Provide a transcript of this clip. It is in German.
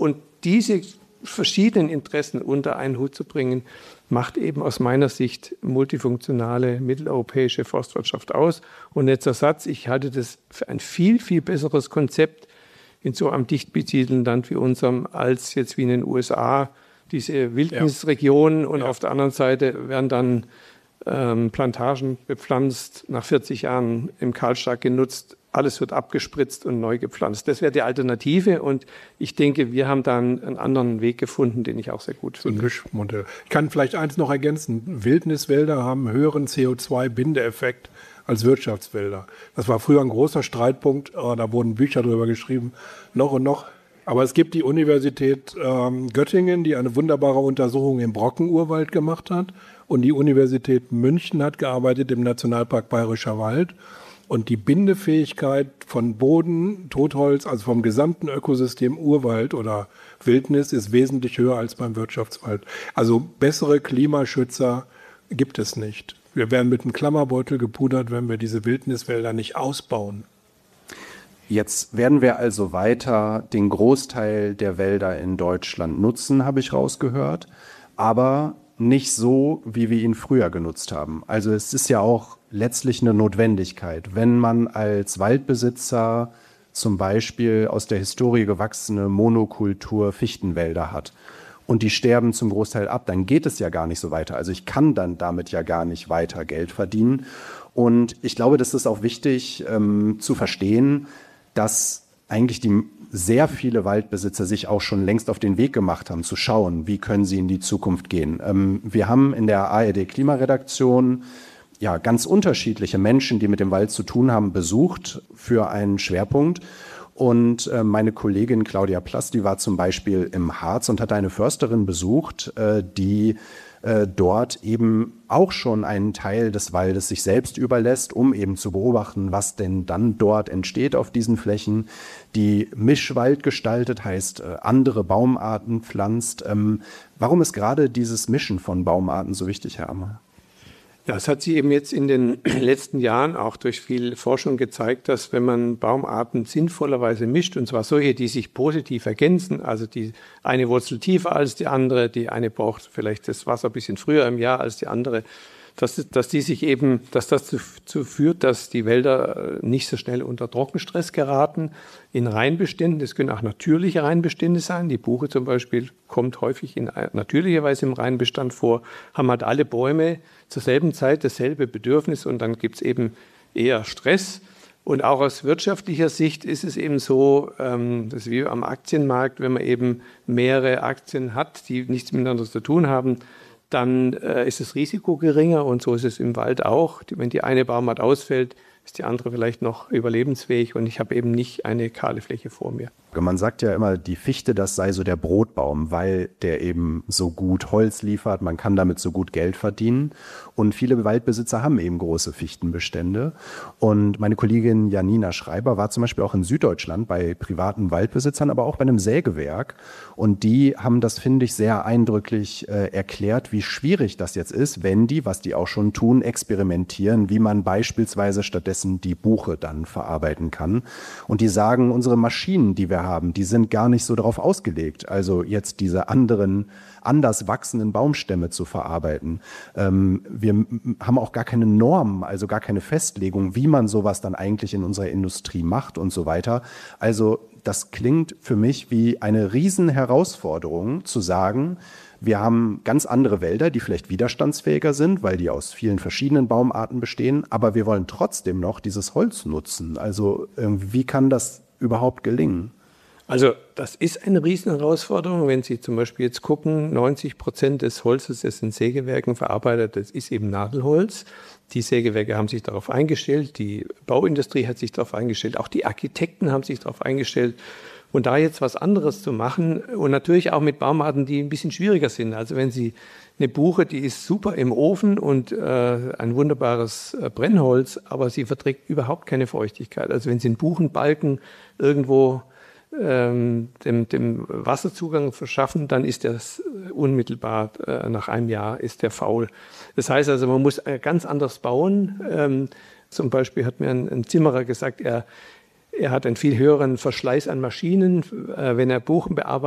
Und diese verschiedenen Interessen unter einen Hut zu bringen, macht eben aus meiner Sicht multifunktionale mitteleuropäische Forstwirtschaft aus. Und letzter Satz, ich halte das für ein viel, viel besseres Konzept in so einem dicht besiedelten Land wie unserem, als jetzt wie in den USA diese Wildnisregionen und auf der anderen Seite werden dann Plantagen bepflanzt, nach 40 Jahren im Kahlschlag genutzt, alles wird abgespritzt und neu gepflanzt. Das wäre die Alternative und ich denke, wir haben da einen anderen Weg gefunden, den ich auch sehr gut finde. So ein Mischmodell. Ich kann vielleicht eins noch ergänzen. Wildniswälder haben einen höheren CO2-Bindeeffekt als Wirtschaftswälder. Das war früher ein großer Streitpunkt, da wurden Bücher drüber geschrieben, noch und noch. Aber es gibt die Universität Göttingen, die eine wunderbare Untersuchung im Brockenurwald gemacht hat. Und die Universität München hat gearbeitet im Nationalpark Bayerischer Wald. Und die Bindefähigkeit von Boden, Totholz, also vom gesamten Ökosystem Urwald oder Wildnis ist wesentlich höher als beim Wirtschaftswald. Also bessere Klimaschützer gibt es nicht. Wir werden mit einem Klammerbeutel gepudert, wenn wir diese Wildniswälder nicht ausbauen. Jetzt werden wir also weiter den Großteil der Wälder in Deutschland nutzen, habe ich rausgehört, aber nicht so, wie wir ihn früher genutzt haben. Also es ist ja auch letztlich eine Notwendigkeit, wenn man als Waldbesitzer zum Beispiel aus der Historie gewachsene Monokultur Fichtenwälder hat und die sterben zum Großteil ab, dann geht es ja gar nicht so weiter. Also ich kann dann damit ja gar nicht weiter Geld verdienen. Und ich glaube, das ist auch wichtig zu verstehen, dass eigentlich sehr viele Waldbesitzer sich auch schon längst auf den Weg gemacht haben, zu schauen, wie können sie in die Zukunft gehen. Wir haben in der ARD-Klimaredaktion ja ganz unterschiedliche Menschen, die mit dem Wald zu tun haben, besucht für einen Schwerpunkt. Und meine Kollegin Claudia Plass, die war zum Beispiel im Harz und hat eine Försterin besucht, die dort eben auch schon einen Teil des Waldes sich selbst überlässt, um eben zu beobachten, was denn dann dort entsteht auf diesen Flächen, die Mischwald gestaltet, heißt andere Baumarten pflanzt. Warum ist gerade dieses Mischen von Baumarten so wichtig, Herr Ammer? Ja, es hat sich eben jetzt in den letzten Jahren auch durch viel Forschung gezeigt, dass wenn man Baumarten sinnvollerweise mischt, und zwar solche, die sich positiv ergänzen, also die eine Wurzel tiefer als die andere, die eine braucht vielleicht das Wasser ein bisschen früher im Jahr als die andere, dass das dazu führt, dass die Wälder nicht so schnell unter Trockenstress geraten. In Reinbeständen, das können auch natürliche Reinbestände sein. Die Buche zum Beispiel kommt häufig in natürlicher Weise im Reinbestand vor, haben halt alle Bäume zur selben Zeit dasselbe Bedürfnis und dann gibt es eben eher Stress. Und auch aus wirtschaftlicher Sicht ist es eben so, das ist wie am Aktienmarkt, wenn man eben mehrere Aktien hat, die nichts miteinander zu tun haben, dann ist das Risiko geringer und so ist es im Wald auch. Wenn die eine Baumart ausfällt, ist die andere vielleicht noch überlebensfähig und ich habe eben nicht eine kahle Fläche vor mir. Man sagt ja immer, die Fichte, das sei so der Brotbaum, weil der eben so gut Holz liefert, man kann damit so gut Geld verdienen. Und viele Waldbesitzer haben eben große Fichtenbestände. Und meine Kollegin Janina Schreiber war zum Beispiel auch in Süddeutschland bei privaten Waldbesitzern, aber auch bei einem Sägewerk. Und die haben das, finde ich, sehr eindrücklich erklärt, wie schwierig das jetzt ist, wenn die, was die auch schon tun, experimentieren, wie man beispielsweise stattdessen die Buche dann verarbeiten kann. Und die sagen, unsere Maschinen, die wir haben, die sind gar nicht so darauf ausgelegt, also jetzt diese anders wachsenden Baumstämme zu verarbeiten. Wir haben auch gar keine Normen, also gar keine Festlegung, wie man sowas dann eigentlich in unserer Industrie macht und so weiter. Also das klingt für mich wie eine Riesenherausforderung zu sagen, wir haben ganz andere Wälder, die vielleicht widerstandsfähiger sind, weil die aus vielen verschiedenen Baumarten bestehen, aber wir wollen trotzdem noch dieses Holz nutzen. Also wie kann das überhaupt gelingen? Also das ist eine Riesenherausforderung, wenn Sie zum Beispiel jetzt gucken, 90% des Holzes, das in Sägewerken verarbeitet, das ist eben Nadelholz. Die Sägewerke haben sich darauf eingestellt, die Bauindustrie hat sich darauf eingestellt, auch die Architekten haben sich darauf eingestellt. Und da jetzt was anderes zu machen und natürlich auch mit Baumarten, die ein bisschen schwieriger sind. Also wenn Sie eine Buche, die ist super im Ofen und ein wunderbares Brennholz, aber sie verträgt überhaupt keine Feuchtigkeit. Also wenn Sie einen Buchenbalken irgendwo dem Wasserzugang verschaffen, dann ist das unmittelbar nach einem Jahr ist der faul. Das heißt also, man muss ganz anders bauen. Zum Beispiel hat mir ein Zimmerer gesagt, er hat einen viel höheren Verschleiß an Maschinen, wenn er Buchen bearbeitet.